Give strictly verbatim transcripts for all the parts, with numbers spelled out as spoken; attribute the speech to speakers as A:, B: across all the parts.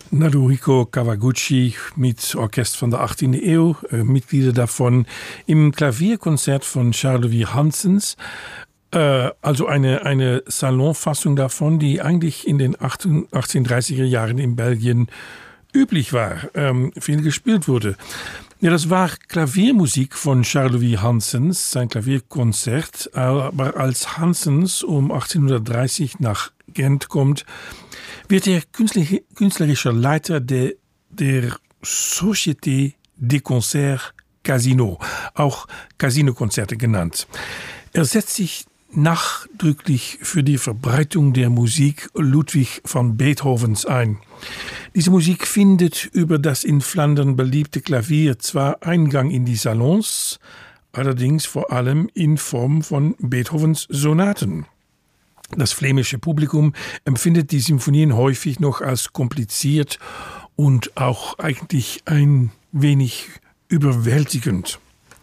A: Naruhiko Kawaguchi mit Orchester von der achtzehnten Eeuw, äh, Mitglieder davon im Klavierkonzert von Charles Hanssens, äh, also eine, eine Salonfassung davon, die eigentlich in den achtzehnhundertdreißiger Jahren in Belgien üblich war, ähm, viel gespielt wurde. Ja, das war Klaviermusik von Charles Hanssens, sein Klavierkonzert, aber als Hanssens um achtzehnhundertdreißig nach Gent kommt, wird er künstlerischer Leiter der, der Société des Concerts Casino, auch Casino-Konzerte genannt. Er setzt sich nachdrücklich für die Verbreitung der Musik Ludwig van Beethovens ein. Diese Musik findet über das in Flandern beliebte Klavier zwar Eingang in die Salons, allerdings vor allem in Form von Beethovens Sonaten. Das flämische Publikum empfindet die Symphonien häufig noch als kompliziert und auch eigentlich ein wenig überwältigend.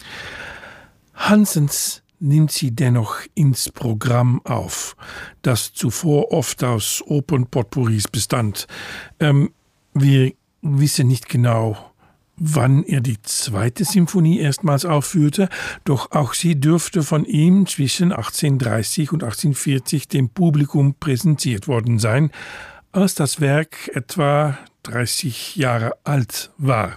A: Hanssens nimmt sie dennoch ins Programm auf, das zuvor oft aus Opernpotpourris bestand. Ähm, wir wissen nicht genau, wann er die zweite Symphonie erstmals aufführte, doch auch sie dürfte von ihm zwischen achtzehnhundertdreißig und achtzehnhundertvierzig dem Publikum präsentiert worden sein, als das Werk etwa dreißig Jahre alt war.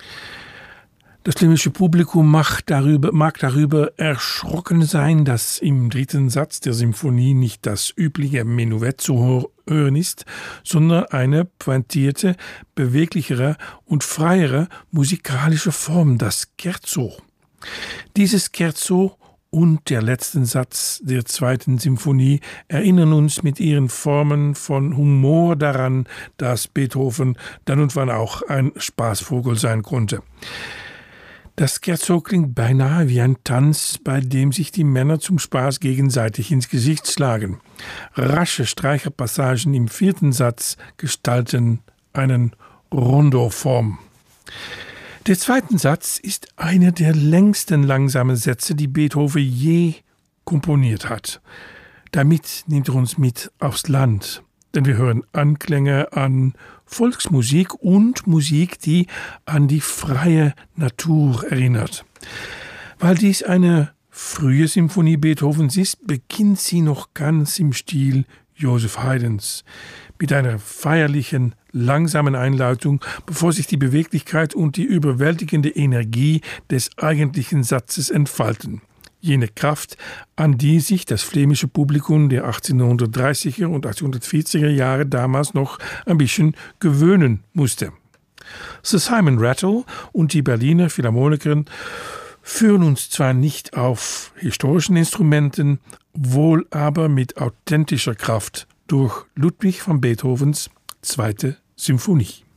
A: Das flämische Publikum mag darüber, mag darüber erschrocken sein, dass im dritten Satz der Symphonie nicht das übliche Menuett zu hören ist, sondern eine pointierte, beweglichere und freiere musikalische Form, das Scherzo. Dieses Scherzo und der letzte Satz der zweiten Symphonie erinnern uns mit ihren Formen von Humor daran, dass Beethoven dann und wann auch ein Spaßvogel sein konnte. Das Scherzo klingt beinahe wie ein Tanz, bei dem sich die Männer zum Spaß gegenseitig ins Gesicht schlagen. Rasche Streicherpassagen im vierten Satz gestalten einen Rondo-Form. Der zweite Satz ist einer der längsten langsamen Sätze, die Beethoven je komponiert hat. Damit nimmt er uns mit aufs Land, denn wir hören Anklänge an Volksmusik und Musik, die an die freie Natur erinnert. Weil dies eine frühe Symphonie Beethovens ist, beginnt sie noch ganz im Stil Joseph Haydns, mit einer feierlichen, langsamen Einleitung, bevor sich die Beweglichkeit und die überwältigende Energie des eigentlichen Satzes entfalten. Jene Kraft, an die sich das flämische Publikum der achtzehnhundertdreißiger und achtzehnhundertvierziger Jahre damals noch ein bisschen gewöhnen musste. Sir Simon Rattle und die Berliner Philharmonikerin führen uns zwar nicht auf historischen Instrumenten, wohl aber mit authentischer Kraft durch Ludwig van Beethovens zweite Symphonie.